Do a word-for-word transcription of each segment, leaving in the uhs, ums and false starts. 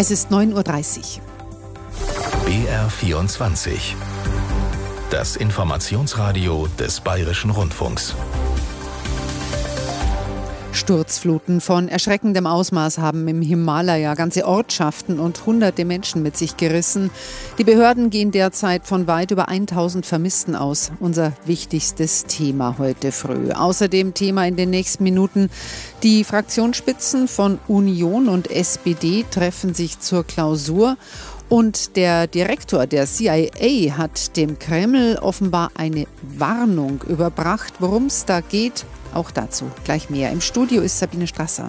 Es ist neun Uhr dreißig. B R vierundzwanzig. Das Informationsradio des Bayerischen Rundfunks. Sturzfluten von erschreckendem Ausmaß haben im Himalaya ganze Ortschaften und hunderte Menschen mit sich gerissen. Die Behörden gehen derzeit von weit über tausend Vermissten aus. Unser wichtigstes Thema heute früh. Außerdem Thema in den nächsten Minuten. Die Fraktionsspitzen von Union und S P D treffen sich zur Klausur. Und der Direktor der C I A hat dem Kreml offenbar eine Warnung überbracht. Worum es da geht, auch dazu gleich mehr. Im Studio ist Sabine Strasser.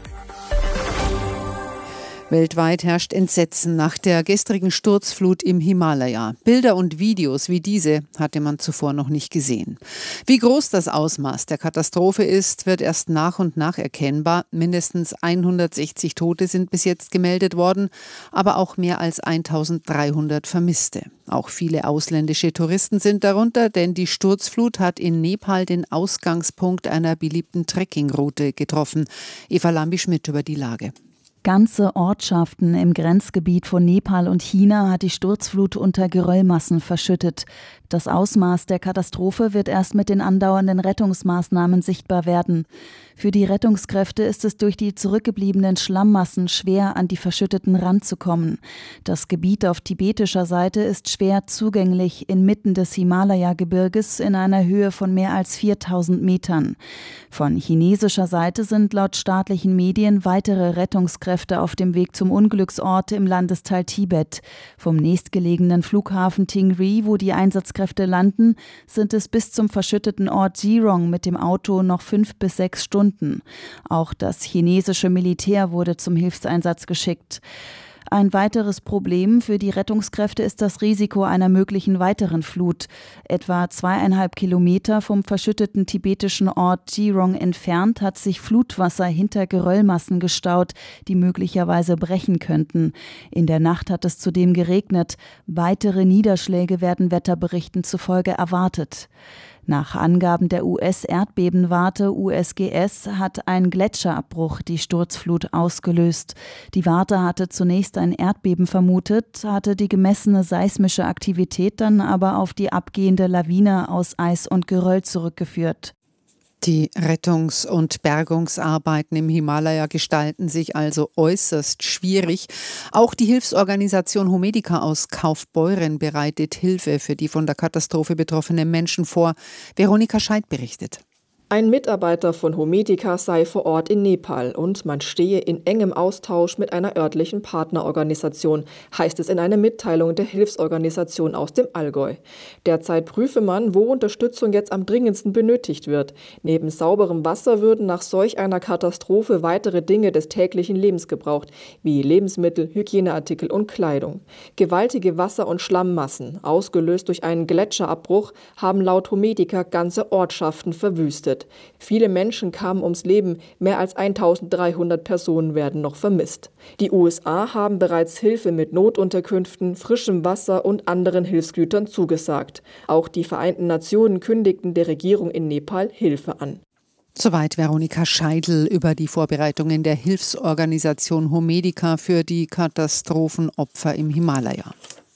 Weltweit herrscht Entsetzen nach der gestrigen Sturzflut im Himalaya. Bilder und Videos wie diese hatte man zuvor noch nicht gesehen. Wie groß das Ausmaß der Katastrophe ist, wird erst nach und nach erkennbar. Mindestens hundertsechzig Tote sind bis jetzt gemeldet worden, aber auch mehr als eintausenddreihundert Vermisste. Auch viele ausländische Touristen sind darunter, denn die Sturzflut hat in Nepal den Ausgangspunkt einer beliebten Trekkingroute getroffen. Eva Lambi-Schmidt über die Lage. Ganze Ortschaften im Grenzgebiet von Nepal und China hat die Sturzflut unter Geröllmassen verschüttet. Das Ausmaß der Katastrophe wird erst mit den andauernden Rettungsmaßnahmen sichtbar werden. Für die Rettungskräfte ist es durch die zurückgebliebenen Schlammmassen schwer, an die verschütteten ranzukommen. Das Gebiet auf tibetischer Seite ist schwer zugänglich inmitten des Himalaya-Gebirges in einer Höhe von mehr als viertausend Metern. Von chinesischer Seite sind laut staatlichen Medien weitere Rettungskräfte auf dem Weg zum Unglücksort im Landesteil Tibet. Vom nächstgelegenen Flughafen Tingri, wo die Einsatzkräfte landen, sind es bis zum verschütteten Ort Zirong mit dem Auto noch fünf bis sechs Stunden. Auch das chinesische Militär wurde zum Hilfseinsatz geschickt. Ein weiteres Problem für die Rettungskräfte ist das Risiko einer möglichen weiteren Flut. Etwa zweieinhalb Kilometer vom verschütteten tibetischen Ort Zirong entfernt hat sich Flutwasser hinter Geröllmassen gestaut, die möglicherweise brechen könnten. In der Nacht hat es zudem geregnet. Weitere Niederschläge werden Wetterberichten zufolge erwartet. Nach Angaben der U S-Erdbebenwarte U S G S hat ein Gletscherabbruch die Sturzflut ausgelöst. Die Warte hatte zunächst ein Erdbeben vermutet, hatte die gemessene seismische Aktivität dann aber auf die abgehende Lawine aus Eis und Geröll zurückgeführt. Die Rettungs- und Bergungsarbeiten im Himalaya gestalten sich also äußerst schwierig. Auch die Hilfsorganisation Homedica aus Kaufbeuren bereitet Hilfe für die von der Katastrophe betroffenen Menschen vor. Veronika Scheidt berichtet. Ein Mitarbeiter von Homedica sei vor Ort in Nepal und man stehe in engem Austausch mit einer örtlichen Partnerorganisation, heißt es in einer Mitteilung der Hilfsorganisation aus dem Allgäu. Derzeit prüfe man, wo Unterstützung jetzt am dringendsten benötigt wird. Neben sauberem Wasser würden nach solch einer Katastrophe weitere Dinge des täglichen Lebens gebraucht, wie Lebensmittel, Hygieneartikel und Kleidung. Gewaltige Wasser- und Schlammmassen, ausgelöst durch einen Gletscherabbruch, haben laut Homedica ganze Ortschaften verwüstet. Viele Menschen kamen ums Leben, mehr als eintausenddreihundert Personen werden noch vermisst. Die U S A haben bereits Hilfe mit Notunterkünften, frischem Wasser und anderen Hilfsgütern zugesagt. Auch die Vereinten Nationen kündigten der Regierung in Nepal Hilfe an. Soweit Veronika Scheidl über die Vorbereitungen der Hilfsorganisation Homedica für die Katastrophenopfer im Himalaya.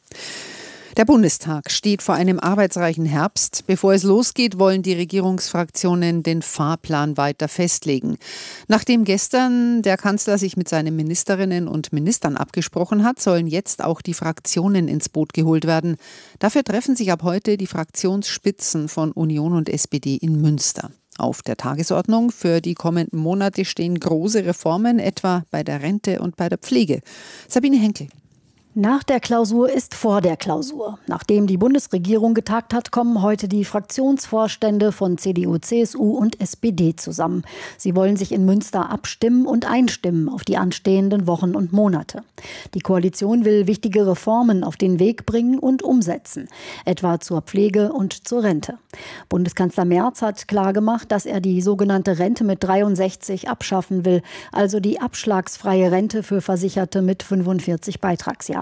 Der Bundestag steht vor einem arbeitsreichen Herbst. Bevor es losgeht, wollen die Regierungsfraktionen den Fahrplan weiter festlegen. Nachdem gestern der Kanzler sich mit seinen Ministerinnen und Ministern abgesprochen hat, sollen jetzt auch die Fraktionen ins Boot geholt werden. Dafür treffen sich ab heute die Fraktionsspitzen von Union und S P D in Münster. Auf der Tagesordnung für die kommenden Monate stehen große Reformen, etwa bei der Rente und bei der Pflege. Sabine Henkel. Nach der Klausur ist vor der Klausur. Nachdem die Bundesregierung getagt hat, kommen heute die Fraktionsvorstände von C D U, C S U und S P D zusammen. Sie wollen sich in Münster abstimmen und einstimmen auf die anstehenden Wochen und Monate. Die Koalition will wichtige Reformen auf den Weg bringen und umsetzen, etwa zur Pflege und zur Rente. Bundeskanzler Merz hat klargemacht, dass er die sogenannte Rente mit dreiundsechzig abschaffen will, also die abschlagsfreie Rente für Versicherte mit fünfundvierzig Beitragsjahren.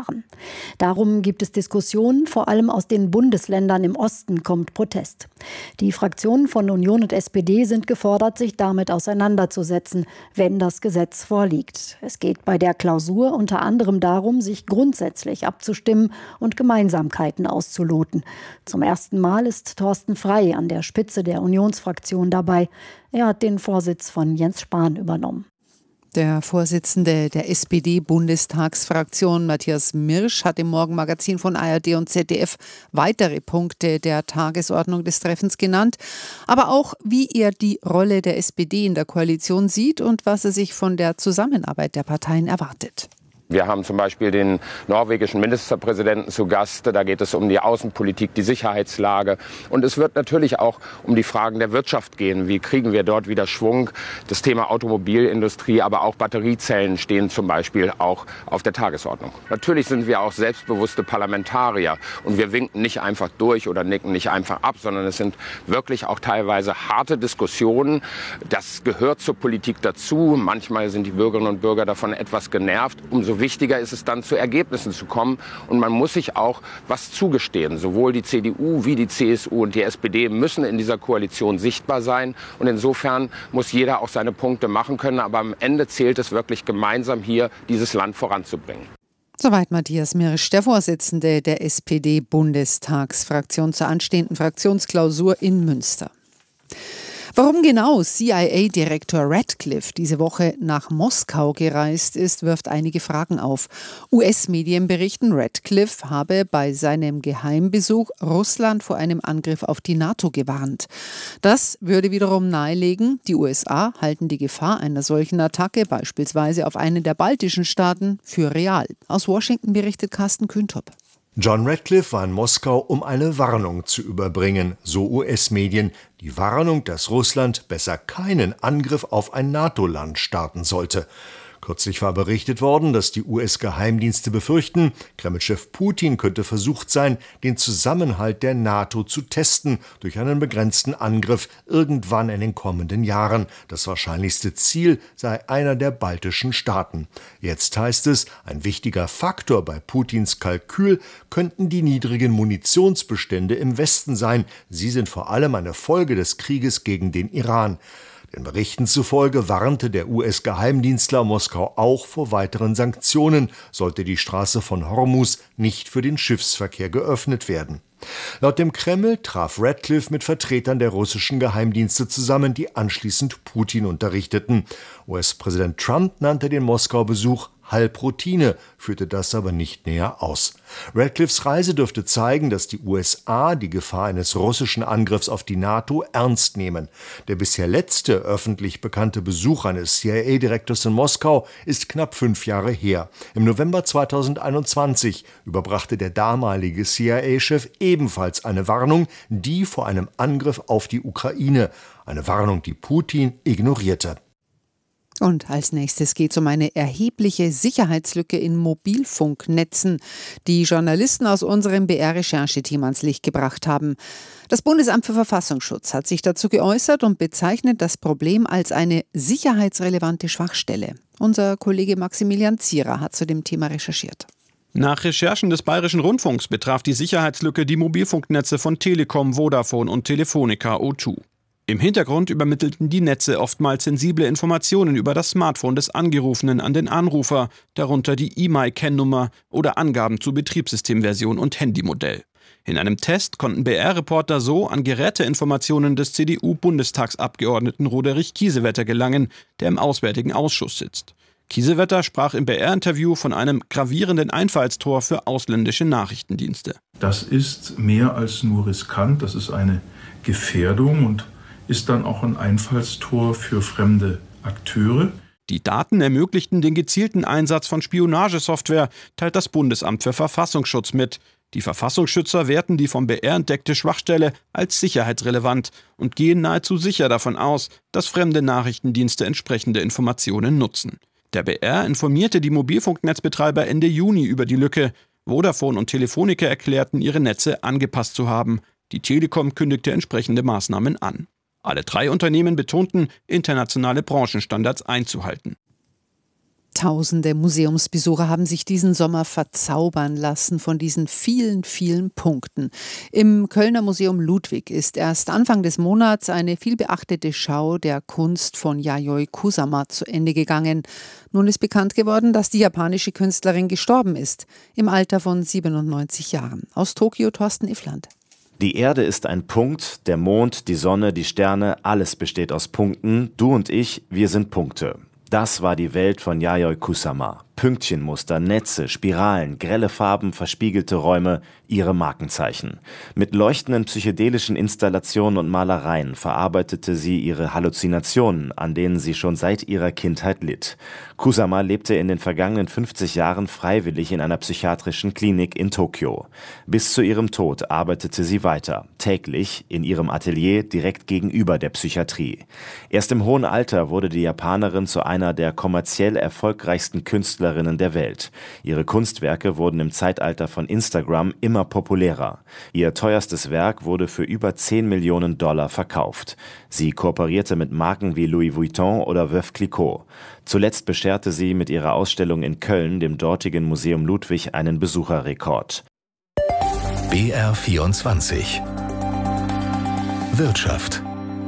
Jahren. Darum gibt es Diskussionen, vor allem aus den Bundesländern im Osten kommt Protest. Die Fraktionen von Union und S P D sind gefordert, sich damit auseinanderzusetzen, wenn das Gesetz vorliegt. Es geht bei der Klausur unter anderem darum, sich grundsätzlich abzustimmen und Gemeinsamkeiten auszuloten. Zum ersten Mal ist Thorsten Frey an der Spitze der Unionsfraktion dabei. Er hat den Vorsitz von Jens Spahn übernommen. Der Vorsitzende der S P D-Bundestagsfraktion, Matthias Mirsch, hat im Morgenmagazin von A R D und Z D F weitere Punkte der Tagesordnung des Treffens genannt, aber auch, wie er die Rolle der S P D in der Koalition sieht und was er sich von der Zusammenarbeit der Parteien erwartet. Wir haben zum Beispiel den norwegischen Ministerpräsidenten zu Gast. Da geht es um die Außenpolitik, die Sicherheitslage. Und es wird natürlich auch um die Fragen der Wirtschaft gehen. Wie kriegen wir dort wieder Schwung? Das Thema Automobilindustrie, aber auch Batteriezellen stehen zum Beispiel auch auf der Tagesordnung. Natürlich sind wir auch selbstbewusste Parlamentarier. Und wir winken nicht einfach durch oder nicken nicht einfach ab, sondern es sind wirklich auch teilweise harte Diskussionen. Das gehört zur Politik dazu. Manchmal sind die Bürgerinnen und Bürger davon etwas genervt. Umso wichtiger ist es dann, zu Ergebnissen zu kommen. Und man muss sich auch was zugestehen. Sowohl die C D U wie die C S U und die S P D müssen in dieser Koalition sichtbar sein. Und insofern muss jeder auch seine Punkte machen können. Aber am Ende zählt es wirklich, gemeinsam hier dieses Land voranzubringen. Soweit Matthias Mirsch, der Vorsitzende der S P D-Bundestagsfraktion zur anstehenden Fraktionsklausur in Münster. Warum genau C I A-Direktor Ratcliffe diese Woche nach Moskau gereist ist, wirft einige Fragen auf. U S-Medien berichten, Ratcliffe habe bei seinem Geheimbesuch Russland vor einem Angriff auf die NATO gewarnt. Das würde wiederum nahelegen, die U S A halten die Gefahr einer solchen Attacke, beispielsweise auf einen der baltischen Staaten, für real. Aus Washington berichtet Carsten Kühntop. John Ratcliffe war in Moskau, um eine Warnung zu überbringen, so U S-Medien. Die Warnung, dass Russland besser keinen Angriff auf ein NATO-Land starten sollte. Kürzlich war berichtet worden, dass die U S-Geheimdienste befürchten, Kreml-Chef Putin könnte versucht sein, den Zusammenhalt der NATO zu testen durch einen begrenzten Angriff irgendwann in den kommenden Jahren. Das wahrscheinlichste Ziel sei einer der baltischen Staaten. Jetzt heißt es, ein wichtiger Faktor bei Putins Kalkül könnten die niedrigen Munitionsbestände im Westen sein. Sie sind vor allem eine Folge des Krieges gegen den Iran. Den Berichten zufolge warnte der U S-Geheimdienstler Moskau auch vor weiteren Sanktionen, sollte die Straße von Hormuz nicht für den Schiffsverkehr geöffnet werden. Laut dem Kreml traf Ratcliffe mit Vertretern der russischen Geheimdienste zusammen, die anschließend Putin unterrichteten. U S-Präsident Trump nannte den Moskau-Besuch Halbroutine, führte das aber nicht näher aus. Ratcliffes Reise dürfte zeigen, dass die U S A die Gefahr eines russischen Angriffs auf die NATO ernst nehmen. Der bisher letzte öffentlich bekannte Besuch eines C I A-Direktors in Moskau ist knapp fünf Jahre her. Im November zweitausendeinundzwanzig überbrachte der damalige C I A-Chef ebenfalls eine Warnung, die vor einem Angriff auf die Ukraine. Eine Warnung, die Putin ignorierte. Und als nächstes geht es um eine erhebliche Sicherheitslücke in Mobilfunknetzen, die Journalisten aus unserem B R-Rechercheteam ans Licht gebracht haben. Das Bundesamt für Verfassungsschutz hat sich dazu geäußert und bezeichnet das Problem als eine sicherheitsrelevante Schwachstelle. Unser Kollege Maximilian Zierer hat zu dem Thema recherchiert. Nach Recherchen des Bayerischen Rundfunks betraf die Sicherheitslücke die Mobilfunknetze von Telekom, Vodafone und Telefonica O zwei. Im Hintergrund übermittelten die Netze oftmals sensible Informationen über das Smartphone des Angerufenen an den Anrufer, darunter die E M I I-Kennnummer oder Angaben zu Betriebssystemversion und Handymodell. In einem Test konnten B R-Reporter so an Geräteinformationen des C D U-Bundestagsabgeordneten Roderich Kiesewetter gelangen, der im Auswärtigen Ausschuss sitzt. Kiesewetter sprach im B R-Interview von einem gravierenden Einfallstor für ausländische Nachrichtendienste. Das ist mehr als nur riskant, das ist eine Gefährdung und ist dann auch ein Einfallstor für fremde Akteure. Die Daten ermöglichten den gezielten Einsatz von Spionagesoftware, teilt das Bundesamt für Verfassungsschutz mit. Die Verfassungsschützer werten die vom B R entdeckte Schwachstelle als sicherheitsrelevant und gehen nahezu sicher davon aus, dass fremde Nachrichtendienste entsprechende Informationen nutzen. Der B R informierte die Mobilfunknetzbetreiber Ende Juni über die Lücke. Vodafone und Telefonica erklärten, ihre Netze angepasst zu haben. Die Telekom kündigte entsprechende Maßnahmen an. Alle drei Unternehmen betonten, internationale Branchenstandards einzuhalten. Tausende Museumsbesucher haben sich diesen Sommer verzaubern lassen von diesen vielen, vielen Punkten. Im Kölner Museum Ludwig ist erst Anfang des Monats eine vielbeachtete Schau der Kunst von Yayoi Kusama zu Ende gegangen. Nun ist bekannt geworden, dass die japanische Künstlerin gestorben ist, im Alter von siebenundneunzig Jahren. Aus Tokio Thorsten Iffland. Die Erde ist ein Punkt, der Mond, die Sonne, die Sterne, alles besteht aus Punkten. Du und ich, wir sind Punkte. Das war die Welt von Yayoi Kusama. Pünktchenmuster, Netze, Spiralen, grelle Farben, verspiegelte Räume, ihre Markenzeichen. Mit leuchtenden psychedelischen Installationen und Malereien verarbeitete sie ihre Halluzinationen, an denen sie schon seit ihrer Kindheit litt. Kusama lebte in den vergangenen fünfzig Jahren freiwillig in einer psychiatrischen Klinik in Tokio. Bis zu ihrem Tod arbeitete sie weiter, täglich in ihrem Atelier direkt gegenüber der Psychiatrie. Erst im hohen Alter wurde die Japanerin zu einer der kommerziell erfolgreichsten Künstlerinnen der Welt. Ihre Kunstwerke wurden im Zeitalter von Instagram immer populärer. Ihr teuerstes Werk wurde für über zehn Millionen Dollar verkauft. Sie kooperierte mit Marken wie Louis Vuitton oder Veuve Clicquot. Zuletzt bescherte sie mit ihrer Ausstellung in Köln dem dortigen Museum Ludwig einen Besucherrekord. B R vierundzwanzig Wirtschaft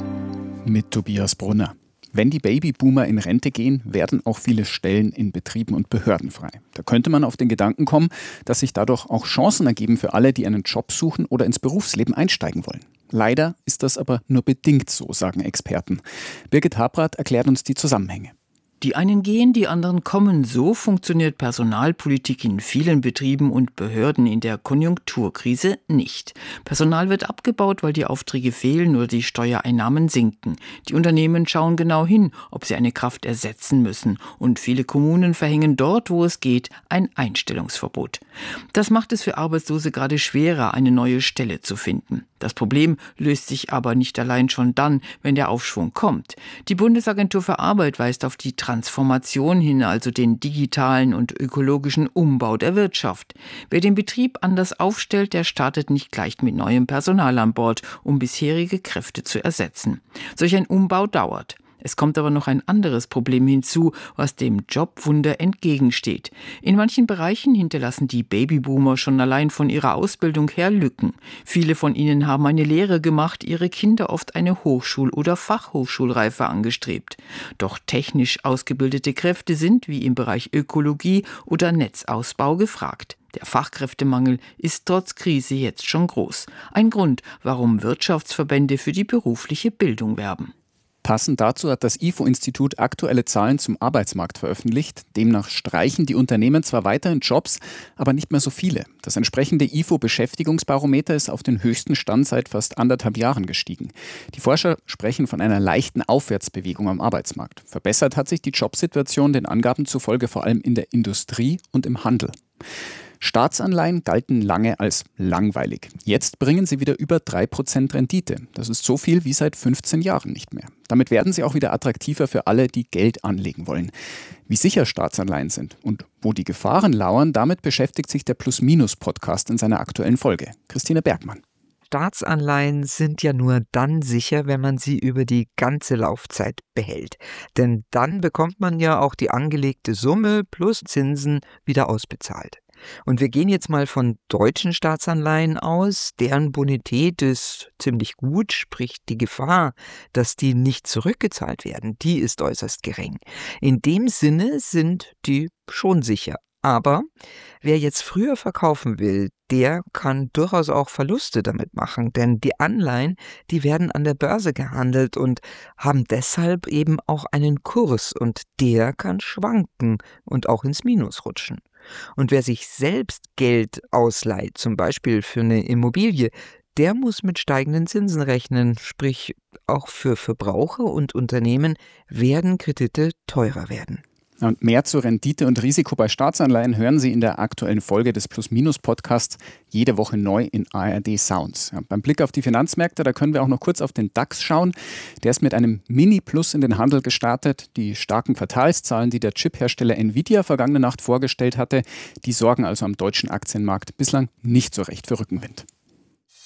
mit Tobias Brunner. Wenn die Babyboomer in Rente gehen, werden auch viele Stellen in Betrieben und Behörden frei. Da könnte man auf den Gedanken kommen, dass sich dadurch auch Chancen ergeben für alle, die einen Job suchen oder ins Berufsleben einsteigen wollen. Leider ist das aber nur bedingt so, sagen Experten. Birgit Habrath erklärt uns die Zusammenhänge. Die einen gehen, die anderen kommen. So funktioniert Personalpolitik in vielen Betrieben und Behörden in der Konjunkturkrise nicht. Personal wird abgebaut, weil die Aufträge fehlen oder die Steuereinnahmen sinken. Die Unternehmen schauen genau hin, ob sie eine Kraft ersetzen müssen. Und viele Kommunen verhängen dort, wo es geht, ein Einstellungsverbot. Das macht es für Arbeitslose gerade schwerer, eine neue Stelle zu finden. Das Problem löst sich aber nicht allein schon dann, wenn der Aufschwung kommt. Die Bundesagentur für Arbeit weist auf die Transformation hin, also den digitalen und ökologischen Umbau der Wirtschaft. Wer den Betrieb anders aufstellt, der startet nicht gleich mit neuem Personal an Bord, um bisherige Kräfte zu ersetzen. Solch ein Umbau dauert. Es kommt aber noch ein anderes Problem hinzu, was dem Jobwunder entgegensteht. In manchen Bereichen hinterlassen die Babyboomer schon allein von ihrer Ausbildung her Lücken. Viele von ihnen haben eine Lehre gemacht, ihre Kinder oft eine Hochschul- oder Fachhochschulreife angestrebt. Doch technisch ausgebildete Kräfte sind, wie im Bereich Ökologie oder Netzausbau, gefragt. Der Fachkräftemangel ist trotz Krise jetzt schon groß. Ein Grund, warum Wirtschaftsverbände für die berufliche Bildung werben. Passend dazu hat das I F O-Institut aktuelle Zahlen zum Arbeitsmarkt veröffentlicht. Demnach streichen die Unternehmen zwar weiterhin Jobs, aber nicht mehr so viele. Das entsprechende I F O-Beschäftigungsbarometer ist auf den höchsten Stand seit fast anderthalb Jahren gestiegen. Die Forscher sprechen von einer leichten Aufwärtsbewegung am Arbeitsmarkt. Verbessert hat sich die Jobsituation den Angaben zufolge vor allem in der Industrie und im Handel. Staatsanleihen galten lange als langweilig. Jetzt bringen sie wieder über drei Prozent Rendite. Das ist so viel wie seit fünfzehn Jahren nicht mehr. Damit werden sie auch wieder attraktiver für alle, die Geld anlegen wollen. Wie sicher Staatsanleihen sind und wo die Gefahren lauern, damit beschäftigt sich der Plus-Minus-Podcast in seiner aktuellen Folge. Christine Bergmann. Staatsanleihen sind ja nur dann sicher, wenn man sie über die ganze Laufzeit behält. Denn dann bekommt man ja auch die angelegte Summe plus Zinsen wieder ausbezahlt. Und wir gehen jetzt mal von deutschen Staatsanleihen aus. Deren Bonität ist ziemlich gut, sprich die Gefahr, dass die nicht zurückgezahlt werden, die ist äußerst gering. In dem Sinne sind die schon sicher. Aber wer jetzt früher verkaufen will, der kann durchaus auch Verluste damit machen, denn die Anleihen, die werden an der Börse gehandelt und haben deshalb eben auch einen Kurs und der kann schwanken und auch ins Minus rutschen. Und wer sich selbst Geld ausleiht, zum Beispiel für eine Immobilie, der muss mit steigenden Zinsen rechnen, sprich auch für Verbraucher und Unternehmen werden Kredite teurer werden. Und mehr zur Rendite und Risiko bei Staatsanleihen hören Sie in der aktuellen Folge des Plus-Minus-Podcasts jede Woche neu in A R D Sounds. Ja, beim Blick auf die Finanzmärkte, da können wir auch noch kurz auf den DAX schauen. Der ist mit einem Mini-Plus in den Handel gestartet. Die starken Quartalszahlen, die der Chiphersteller Nvidia vergangene Nacht vorgestellt hatte, die sorgen also am deutschen Aktienmarkt bislang nicht so recht für Rückenwind.